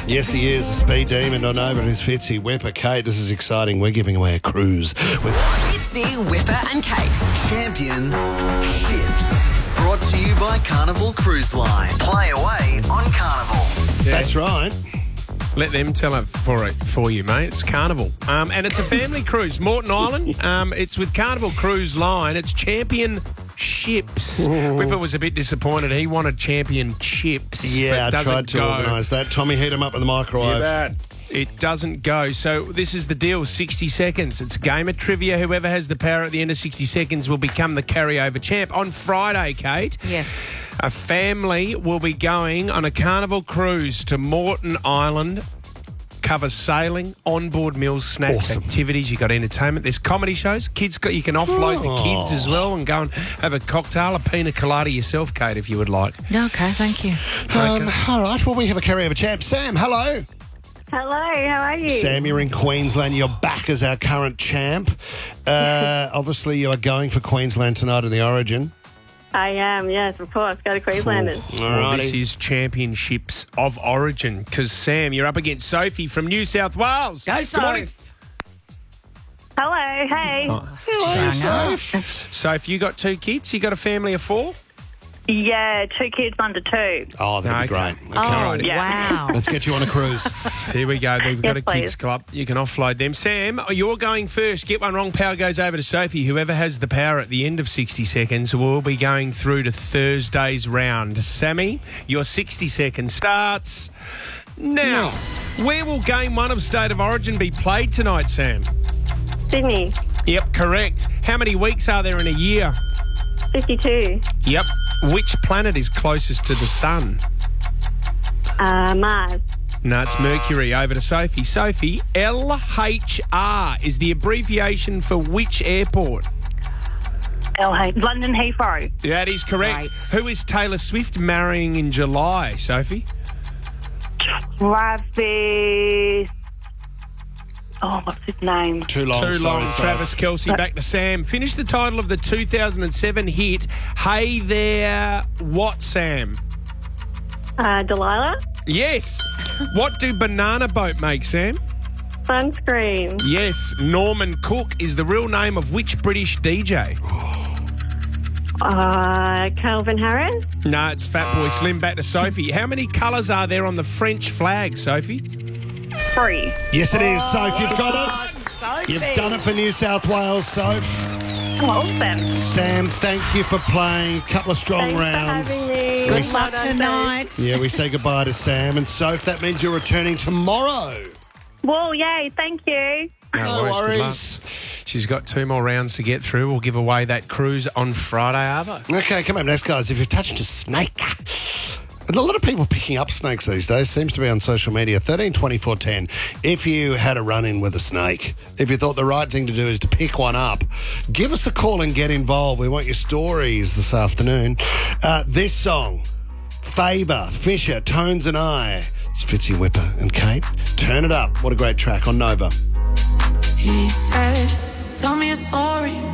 Yes, he is a speed demon. I know, but it's Fitzy, Whipper, Kate. This is exciting. We're giving away a cruise with Fitzy, Whipper and Kate. Champion Ships. Brought to you by Carnival Cruise Line. Play away on Carnival. That's right. Let them tell it for you, mate. It's Carnival. And it's a family cruise. Morton Island. It's with Carnival Cruise Line. It's champion ships. Whipper was a bit disappointed. He wanted championships. Yeah, but I doesn't tried to go. organise that. Tommy, heat him up in the microwave. It doesn't go. So this is the deal, 60 seconds. It's a game of trivia. Whoever has the power at the end of 60 seconds will become the carryover champ. On Friday, Kate, Yes. a family will be going on a Carnival cruise to Morton Island. Covers sailing, onboard meals, snacks, Awesome. activities. You got entertainment. There's comedy shows. You can offload the kids as well and go and have a cocktail, a pina colada yourself, Kate, if you would like. Okay, thank you. All right, well, we have a carryover champ. Sam, hello. Hello, how are you? Sam, you're in Queensland. You're back as our current champ. Obviously, you are going for Queensland tonight in the Origin. I am, yes, of course. Go to Queenslanders. Well, this is Championships of Origin because, Sam, you're up against Sophie from New South Wales. Go, Good morning. Hello, hey. So if you got two kids, you got a family of four? Yeah, 2 kids under 2. Oh, that'd be Okay. great. Oh, Alrighty. Yeah. wow. Let's get you on a cruise. Here we go. We've got a Yes, kids please. club. You can offload them. Sam, you're going first. Get one wrong, power goes over to Sophie. Whoever has the power at the end of 60 seconds will be going through to Thursday's round. Sammy, your 60 seconds starts now. Where will Game 1 of State of Origin be played tonight, Sam? Sydney, Yep, correct. How many weeks are there in a year? 52. Yep. Which planet is closest to the sun? Mars, No, it's Mercury. Over to Sophie. Sophie, LHR is the abbreviation for which airport? London Heathrow. That is correct. Right. Who is Taylor Swift marrying in July, Sophie? Travis. Oh, what's his name? Too long. Too long. sorry, Travis Kelce, back to Sam. Finish the title of the 2007 hit, Hey There, What, Sam? Delilah. Yes. What do Banana Boat make, Sam? Sunscreen. Yes. Norman Cook is the real name of which British DJ? Calvin Harris. No, it's Fatboy Slim. Back to Sophie. How many colours are there on the French flag, Sophie? 3. Yes, it is, Soph. You've got it. You've done it for New South Wales, Soph. Awesome. Sam, thank you for playing. A couple of strong Thanks rounds. for having me. Good luck Well done, tonight. Yeah, we say goodbye to Sam. And Soph, that means you're returning tomorrow. Well, yay, thank you. No Good worries. luck. She's got 2 more rounds to get through. We'll give away that cruise on Friday, Arvo. Okay, come up next, guys. If you've touched a snake... And a lot of people picking up snakes these days. Seems to be on social media. 13 24 10. If you had a run-in with a snake, if you thought the right thing to do is to pick one up, give us a call and get involved. We want your stories this afternoon. This song, Faber, Fisher, Tones and I. It's Fitzy, Whipper and Kate. Turn it up. What a great track on Nova. He said, tell me a story.